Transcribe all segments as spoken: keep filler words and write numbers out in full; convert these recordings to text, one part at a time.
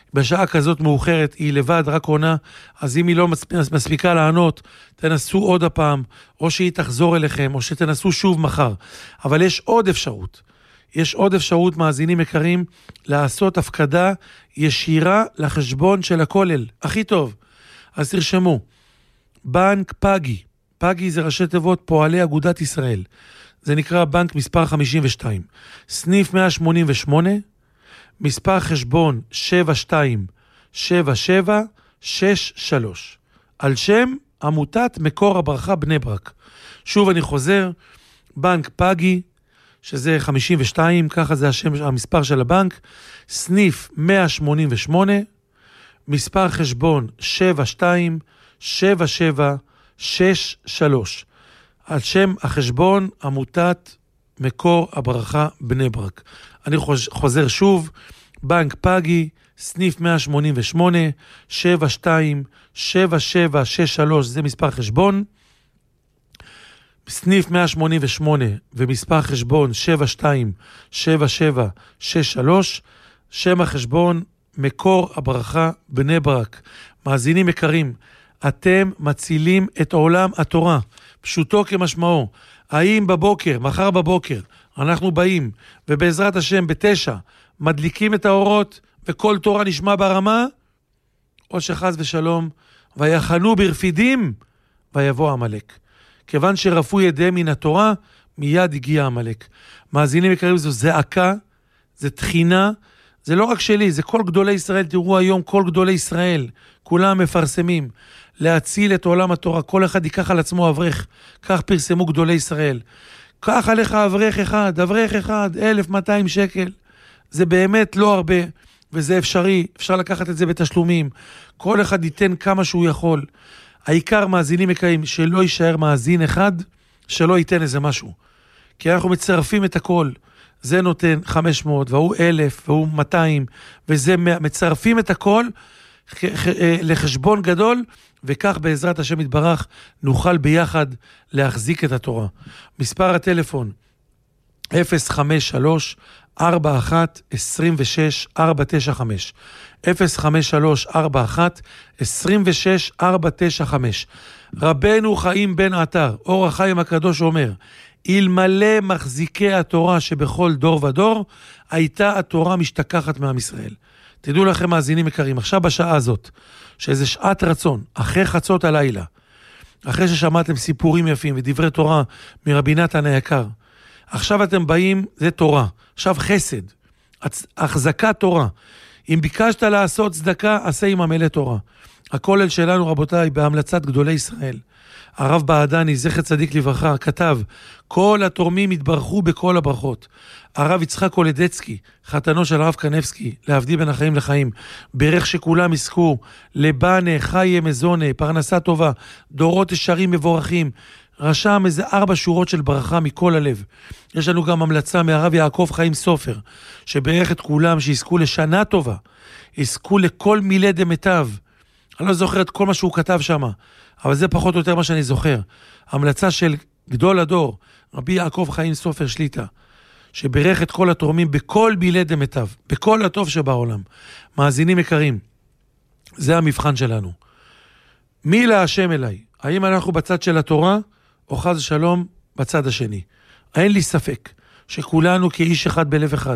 בשעה כזאת מאוחרת, היא לבד רק עונה, אז אם היא לא מספיקה לענות, תנסו עוד הפעם, או שהיא תחזור אליכם, או שתנסו שוב מחר. אבל יש עוד אפשרות. יש עוד אפשרות, מאזינים יקרים, לעשות הפקדה ישירה לחשבון של הכולל. הכי טוב. אז תרשמו, בנק פגי. פגי זה ראשי תיבות פועלי אגודת ישראל. זה נקרא בנק מספר חמישים ושתיים. סניף מאה שמונים ושמונה, מספר חשבון שבע שתיים שבע שבע שש שלוש. על שם עמותת מקור הברכה בני ברק. שוב אני חוזר, בנק פגי, שזה חמישים ושתיים, ככה זה השם, המספר של הבנק, סניף מאה שמונים ושמונה, מספר חשבון שבע שתיים שבע שבע שש שלוש. על שם החשבון עמותת מקור הברכה בני ברק. אני חוזר שוב, בנק פגי, סניף מאה שמונים ושמונה, שבע שתיים שבע שבע שש שלוש, זה מספר חשבון. סניף מאה שמונים ושמונה ומספר חשבון שבע שתיים שבע שבע שש שלוש, שם החשבון מקור הברכה בני ברק. מאזינים יקרים, אתם מצילים את עולם התורה, פשוטו כמשמעו. האם בבוקר, מחר בבוקר, אנחנו באים, ובעזרת השם בתשע, מדליקים את האורות, וכל תורה נשמע ברמה, או שחז ושלום, ויחנו ברפידים, ויבוא המלאק. כיוון שרפו ידיהם מן התורה, מיד הגיע המלאק. מאזינים יקרים, זו זעקה, זה תחינה, זה לא רק שלי, זה כל גדולי ישראל. תראו היום כל גדולי ישראל, כולם מפרסמים, להציל את עולם התורה, כל אחד ייקח על עצמו אברך, כך פרסמו גדולי ישראל. קח עליך אברך אחד, אברך אחד, אלף מאתיים שקל, זה באמת לא הרבה, וזה אפשרי, אפשר לקחת את זה בתשלומים, כל אחד ייתן כמה שהוא יכול. העיקר מאזינים יקרים, שלא יישאר מאזין אחד, שלא ייתן איזה משהו. כי אנחנו מצרפים את הכל, זה נותן חמש מאות, והוא אלף, והוא מאתיים, וזה מצרפים את הכל לחשבון גדול, וכך בעזרת השם יתברך נוכל ביחד להחזיק את התורה. מספר הטלפון אפס חמש שלוש ארבע אחת עשרים ושש ארבע תשע חמש, אפס חמש שלוש ארבע אחת עשרים ושש ארבע תשע חמש. רבנו חיים בן עטר, אור החיים הקדוש, אומר, אלמלא מחזיקי התורה שבכל דור ודור, הייתה התורה משתכחת מעם ישראל. תדעו לכם מאזינים יקרים, עכשיו בשעה הזאת, שזה שעת רצון, אחרי חצות הלילה, אחרי ששמעתם סיפורים יפים ודברי תורה מרבי נתן היקר, עכשיו אתם באים, זה תורה, עכשיו חסד, החזקת תורה. אם ביקשת לעשות צדקה, עשה עם המלא תורה. הכולל שלנו, רבותיי, בהמלצת גדולי ישראל, הרב בעדני, זכר צדיק לברכה, כתב, כל התורמים התברכו בכל הברכות. הרב יצחק קולדצקי, חתנו של הרב קנבסקי, להבדיל בין החיים לחיים, ברך שכולם יזכו, לבנה, חיה, מזונה, פרנסה טובה, דורות ישרים מבורכים, רשם איזה ארבע שורות של ברכה מכל הלב. יש לנו גם המלצה מהרב יעקב חיים סופר, שברך את כולם שיזכו לשנה טובה, יזכו לכל מילי דמיטב. אני לא זוכר את כל מה שהוא כתב שם, אבל זה פחות או יותר מה שאני זוכר. המלצה של גדול הדור, רבי יעקב חיים סופר שליטה, שברך את כל התורמים בכל מילי דמיטב, בכל הטוב שבעולם. מאזינים יקרים, זה המבחן שלנו. מי להשם אליי? האם אנחנו בצד של התורה, או חס ושלום בצד השני? אין לי ספק שכולנו כאיש אחד בלב אחד,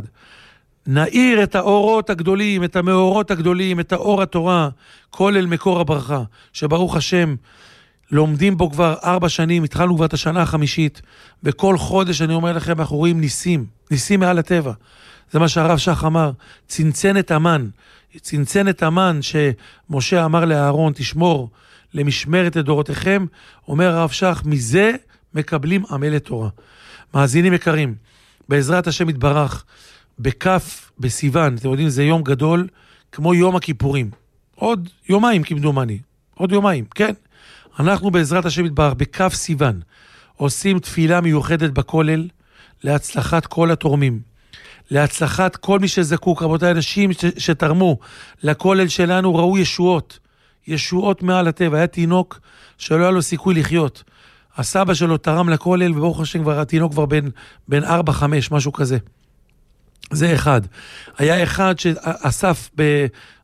נאיר את האורות הגדולים, את המאורות הגדולים, את האור התורה, כל אל מקור הברכה, שברוך השם, לומדים בו כבר ארבע שנים, התחלנו כבר את השנה החמישית, וכל חודש אני אומר לכם, אנחנו רואים ניסים, ניסים מעל הטבע. זה מה שהרב שח אמר, צנצן את המן, צנצן את המן שמשה אמר לאהרון, תשמור למשמרת את דורותיכם, אומר הרב שח, מזה מקבלים עמל תורה. מאזינים יקרים, בעזרת השם יתברך, בכף, בסיוון, אתם יודעים, זה יום גדול, כמו יום הכיפורים. עוד יומיים כמדומני, עוד יומיים, כן. אנחנו בעזרת השם יתברך, בכף סיוון, עושים תפילה מיוחדת בכולל, להצלחת כל התורמים, להצלחת כל מי שזקוק. רבותיי, אנשים שתרמו לכולל שלנו ראו ישועות, ישועות מעל הטבע. היה תינוק שלא היה לו סיכוי לחיות. הסבא שלו תרם לכולל, וברוך השם כבר התינוק כבר בין, בין ארבע, חמש, משהו כזה. זה אחד. היה אחד שאסף